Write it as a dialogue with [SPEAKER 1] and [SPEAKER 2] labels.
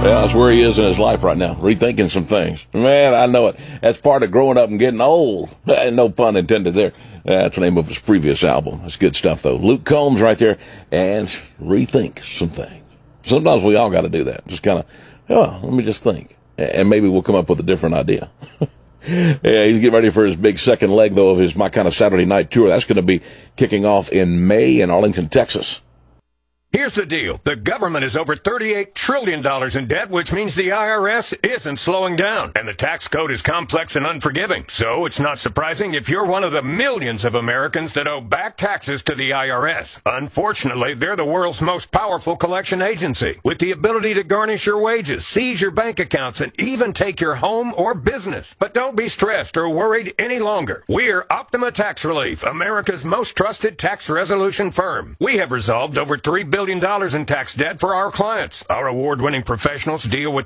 [SPEAKER 1] Yeah, that's where he is in his life right now, rethinking some things. Man, I know it. That's part of growing up and getting old. No pun intended there. That's the name of his previous album. That's good stuff, though. Luke Combs right there, and rethink some things. Sometimes we all got to do that. Just kind of, let me just think. And maybe we'll come up with a different idea. Yeah, he's getting ready for his big second leg, though, of his My Kind of Saturday Night tour. That's going to be kicking off in May in Arlington, Texas.
[SPEAKER 2] Here's the deal. The government is over $38 trillion in debt, which means the IRS isn't slowing down. And the tax code is complex and unforgiving. So it's not surprising if you're one of the millions of Americans that owe back taxes to the IRS. Unfortunately, they're the world's most powerful collection agency, with the ability to garnish your wages, seize your bank accounts, and even take your home or business. But don't be stressed or worried any longer. We're Optima Tax Relief, America's most trusted tax resolution firm. We have resolved over $3 billion in tax debt for our clients. Our award-winning professionals deal with